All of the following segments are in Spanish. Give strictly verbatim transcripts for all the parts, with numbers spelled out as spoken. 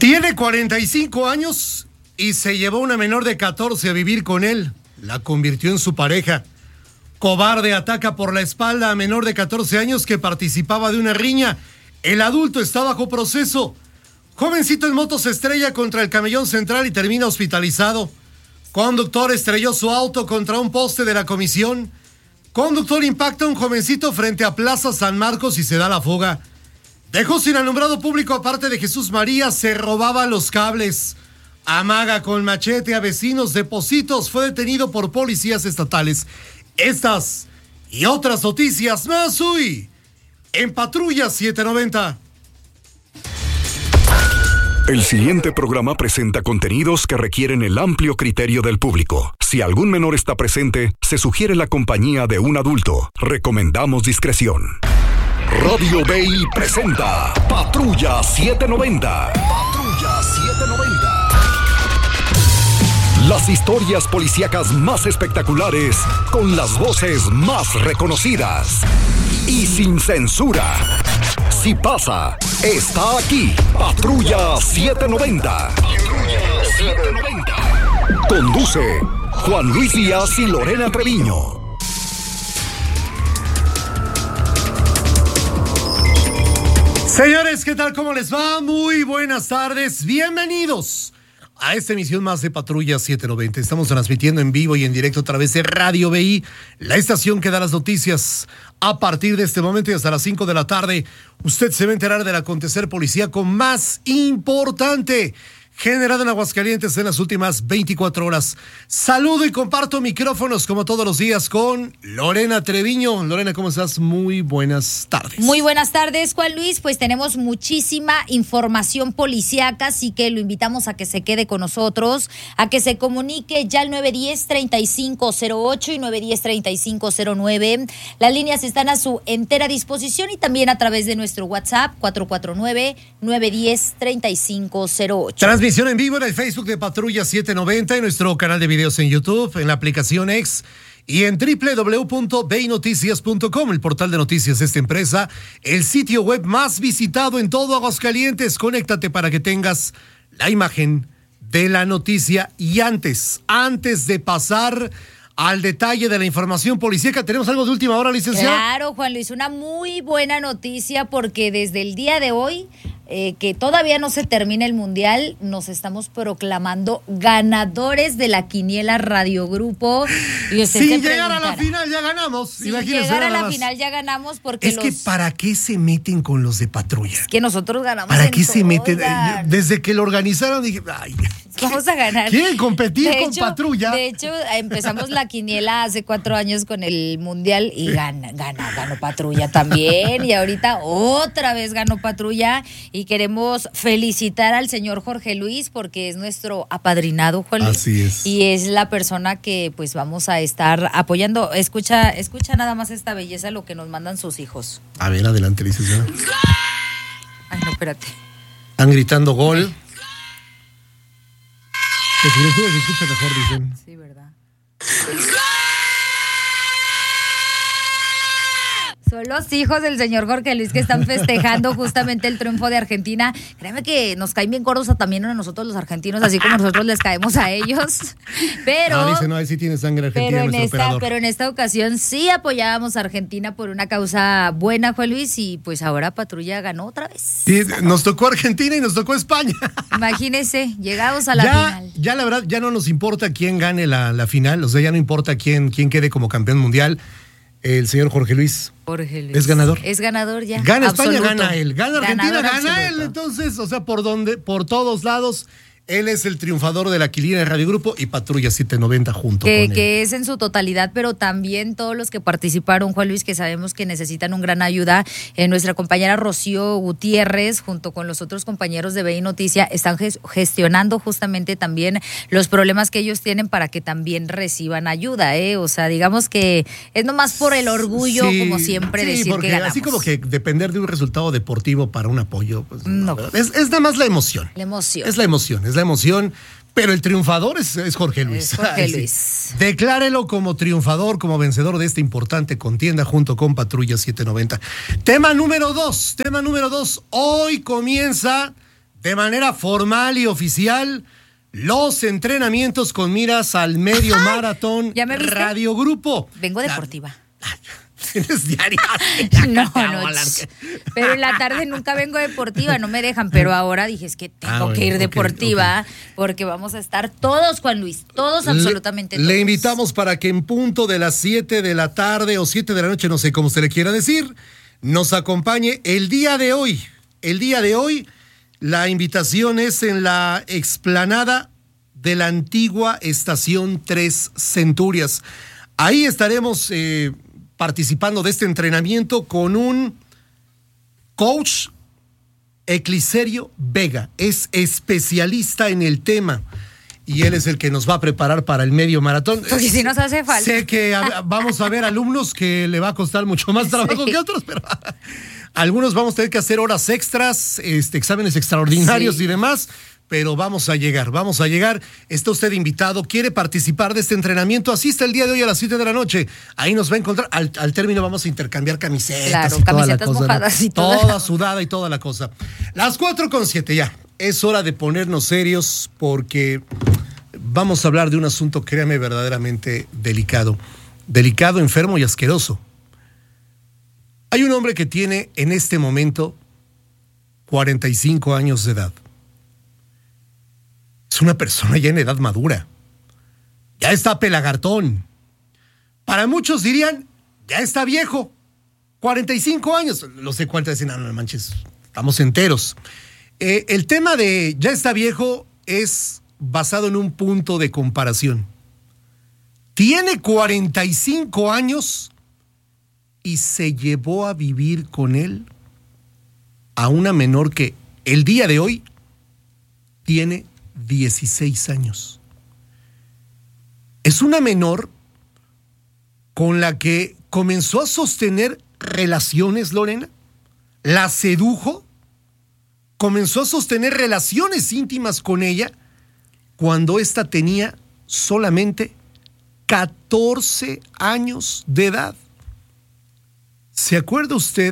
Tiene cuarenta y cinco años y se llevó una menor de catorce a vivir con él. La convirtió en su pareja. Cobarde ataca por la espalda a menor de catorce años que participaba de una riña. El adulto está bajo proceso. Jovencito en moto se estrella contra el camellón central y termina hospitalizado. Conductor estrelló su auto contra un poste de la comisión. Conductor impacta a un jovencito frente a Plaza San Marcos y se da la fuga. Dejó sin alumbrado público aparte de Jesús María, se robaba los cables. Amaga con machete a vecinos de Pocitos, fue detenido por policías estatales. Estas y otras noticias más hoy en Patrulla setecientos noventa. El siguiente programa presenta contenidos que requieren el amplio criterio del público. Si algún menor está presente, se sugiere la compañía de un adulto. Recomendamos discreción. Radio B I presenta Patrulla setecientos noventa. Patrulla setecientos noventa. Las historias policíacas más espectaculares con las voces más reconocidas y sin censura. Si pasa, está aquí. Patrulla setecientos noventa. Patrulla setecientos noventa. Conduce Juan Luis Díaz y Lorena Treviño. Señores, ¿qué tal? ¿Cómo les va? Muy buenas tardes. Bienvenidos a esta emisión más de Patrulla setecientos noventa. Estamos transmitiendo en vivo y en directo a través de Radio B I, la estación que da las noticias. A partir de este momento y hasta las cinco de la tarde, usted se va a enterar del acontecer policíaco más importante generado en Aguascalientes en las últimas veinticuatro horas. Saludo y comparto micrófonos como todos los días con Lorena Treviño. Lorena, ¿cómo estás? Muy buenas tardes. Muy buenas tardes, Juan Luis. Pues tenemos muchísima información policíaca, así que lo invitamos a que se quede con nosotros, a que se comunique ya al nueve uno cero, tres cinco cero ocho y nueve uno cero, tres cinco cero nueve. Las líneas están a su entera disposición y también a través de nuestro WhatsApp cuatro cuatro nueve, nueve uno cero, tres cinco cero ocho. Transmisión en vivo en el Facebook de Patrulla setecientos noventa, en nuestro canal de videos en YouTube, en la aplicación X y en doble u doble u doble u punto b i noticias punto com, el portal de noticias de esta empresa, el sitio web más visitado en todo Aguascalientes. Conéctate para que tengas la imagen de la noticia. Y antes, antes de pasar al detalle de la información policíaca, ¿tenemos algo de última hora, licenciada? Claro, Juan Luis, una muy buena noticia porque desde el día de hoy, eh, que todavía no se termina el Mundial, nos estamos proclamando ganadores de la Quiniela Radio Grupo. Y Sin llegar a la final ya ganamos. Sin llegar a la más. final ya ganamos porque Es los... que ¿para qué se meten con los de Patrulla? Es que nosotros ganamos. ¿Para qué todas. se meten? Desde que lo organizaron dije, ay, vamos a ganar. ¿Quieren competir de con hecho, Patrulla? De hecho, empezamos la quiniela hace cuatro años con el Mundial y gana, gana, ganó Patrulla también. Y ahorita otra vez ganó Patrulla. Y queremos felicitar al señor Jorge Luis porque es nuestro apadrinado, Juan Luis. Así es. Y es la persona que pues vamos a estar apoyando. Escucha, escucha nada más esta belleza, lo que nos mandan sus hijos. A ver, adelante, licenciada. Ay, no, espérate. Están gritando gol. Que si les sube se escucha mejor, dicen. Sí, ¿verdad? Son los hijos del señor Jorge Luis que están festejando justamente el triunfo de Argentina. Créeme que nos caen bien gordos también a nosotros los argentinos, así como nosotros les caemos a ellos. Pero, no, dice, no, ahí sí tiene sangre argentina pero, en nuestro esta, operador. pero en esta ocasión sí apoyábamos a Argentina por una causa buena, Juan Luis, y pues ahora Patrulla ganó otra vez. Sí, nos tocó Argentina y nos tocó España. Imagínese, llegados a la ya, final. Ya la verdad, ya no nos importa quién gane la, la final, o sea, ya no importa quién, quién quede como campeón mundial. El señor Jorge Luis. Jorge Luis. Es ganador. Es ganador ya. Gana absoluto. España, gana él. Gana Argentina, Ganador gana absoluto. él. Entonces, o sea, por donde, por todos lados, él es el triunfador de la Quiniela de Radio Grupo y Patrulla setecientos noventa junto que, con él. Que es en su totalidad, pero también todos los que participaron, Juan Luis, que sabemos que necesitan un gran ayuda. Eh, nuestra compañera Rocío Gutiérrez, junto con los otros compañeros de B I Noticia, están gestionando justamente también los problemas que ellos tienen para que también reciban ayuda, ¿eh? O sea, digamos que es nomás por el orgullo, sí, como siempre, sí, decir porque que ganamos. así como que depender de un resultado deportivo para un apoyo, pues, no. no, es, es nada más la emoción. La emoción. Es la emoción, es la emoción. Pero el triunfador es, es Jorge Luis. Es Jorge Ay, Luis. Sí. Declárelo como triunfador, como vencedor de esta importante contienda junto con Patrulla setecientos noventa. Tema número dos, tema número dos. Hoy comienza de manera formal y oficial los entrenamientos con miras al medio Ay, maratón ¿ya me viste? Radio Grupo. Vengo deportiva. Tienes diario. No, no, pero en la tarde nunca vengo deportiva, no me dejan, pero ahora dije, es que tengo ah, bueno, que ir okay, deportiva, okay. porque vamos a estar todos, Juan Luis, todos, absolutamente le, todos. Le invitamos para que en punto de las siete de la tarde o siete de la noche, no sé cómo se le quiera decir, nos acompañe el día de hoy. El día de hoy, la invitación es en la explanada de la antigua Estación Tres Centurias. Ahí estaremos eh, participando de este entrenamiento con un coach, Ecliserio Vega. Es especialista en el tema y él es el que nos va a preparar para el medio maratón. Porque si nos hace falta. Sé que a, vamos a ver alumnos que le va a costar mucho más trabajo sí. que otros, pero algunos vamos a tener que hacer horas extras, este, exámenes extraordinarios sí. y demás. Pero vamos a llegar, vamos a llegar. Está usted invitado, quiere participar de este entrenamiento, asista el día de hoy a las siete de la noche. Ahí nos va a encontrar. Al, al término vamos a intercambiar camisetas. Claro, y camisetas toda la cosa, mojadas ¿no? y toda. Toda sudada y toda la cosa. Las cuatro con siete ya. Es hora de ponernos serios porque vamos a hablar de un asunto, créame, verdaderamente delicado. Delicado, enfermo y asqueroso. Hay un hombre que tiene en este momento cuarenta y cinco años de edad. Es una persona ya en edad madura. Ya está pelagartón. Para muchos dirían, ya está viejo. cuarenta y cinco años. Los de cuarenta dicen, no, no manches, estamos enteros. Eh, el tema de ya está viejo es basado en un punto de comparación. Tiene cuarenta y cinco años y se llevó a vivir con él a una menor que el día de hoy tiene dieciséis años. Es una menor con la que comenzó a sostener relaciones, Lorena, la sedujo, comenzó a sostener relaciones íntimas con ella cuando ésta tenía solamente catorce años de edad. ¿Se acuerda usted,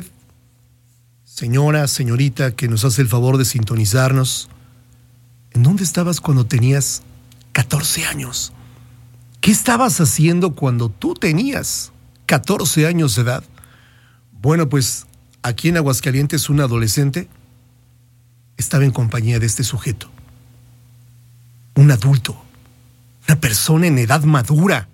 señora, señorita, que nos hace el favor de sintonizarnos? ¿En dónde estabas cuando tenías catorce años? ¿Qué estabas haciendo cuando tú tenías catorce años de edad? Bueno, pues aquí en Aguascalientes un adolescente estaba en compañía de este sujeto. Un adulto, una persona en edad madura.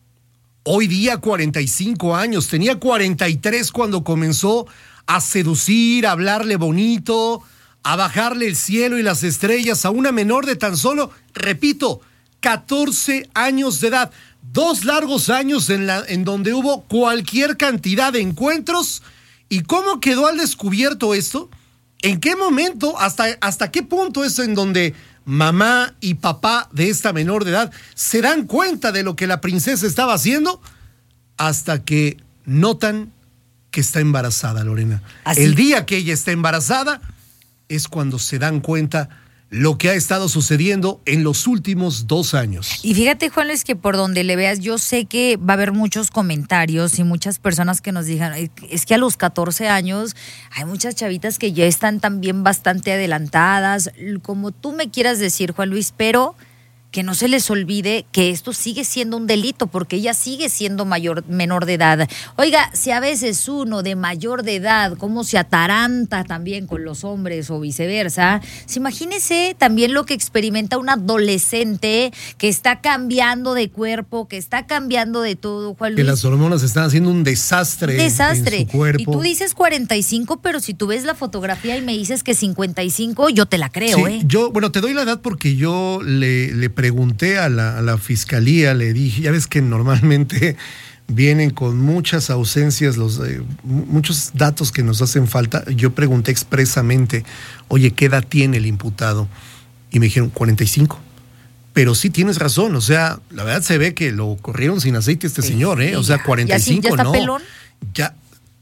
Hoy día cuarenta y cinco años, tenía cuarenta y tres cuando comenzó a seducir, a hablarle bonito, a bajarle el cielo y las estrellas a una menor de tan solo, repito, catorce años de edad. Dos largos años en, la, en donde hubo cualquier cantidad de encuentros. ¿Y cómo quedó al descubierto esto? ¿En qué momento, hasta, hasta qué punto es en donde mamá y papá de esta menor de edad se dan cuenta de lo que la princesa estaba haciendo? Hasta que notan que está embarazada, Lorena. ¿Así? El día que ella está embarazada es cuando se dan cuenta lo que ha estado sucediendo en los últimos dos años. Y fíjate, Juan Luis, que por donde le veas, yo sé que va a haber muchos comentarios y muchas personas que nos digan, es que a los catorce años hay muchas chavitas que ya están también bastante adelantadas, como tú me quieras decir, Juan Luis, pero que no se les olvide que esto sigue siendo un delito porque ella sigue siendo mayor, menor de edad. Oiga, si a veces uno de mayor de edad, cómo se ataranta también con los hombres o viceversa, si imagínese también lo que experimenta un adolescente que está cambiando de cuerpo, que está cambiando de todo, Juan Luis. Que las hormonas están haciendo un desastre, desastre en su cuerpo. Y tú dices cuarenta y cinco, pero si tú ves la fotografía y me dices que cincuenta y cinco, yo te la creo, sí, ¿eh? Yo, bueno, te doy la edad porque yo le, le pregunté a la, a la fiscalía, le dije, ya ves que normalmente vienen con muchas ausencias, los eh, muchos datos que nos hacen falta. Yo pregunté expresamente, oye, ¿qué edad tiene el imputado? Y me dijeron cuarenta y cinco. Pero sí tienes razón, o sea, la verdad se ve que lo corrieron sin aceite este sí, señor, ¿eh? O sea, cuarenta y cinco ¿Ya, ya está no. pelón? Ya,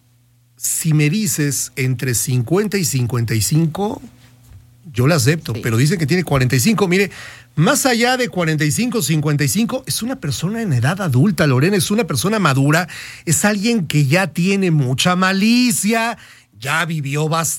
si me dices entre cincuenta y cincuenta y cinco, yo la acepto, sí. Pero dicen que tiene cuarenta y cinco. Mire, más allá de cuarenta y cinco, cincuenta y cinco, es una persona en edad adulta, Lorena, es una persona madura, es alguien que ya tiene mucha malicia, ya vivió bastante.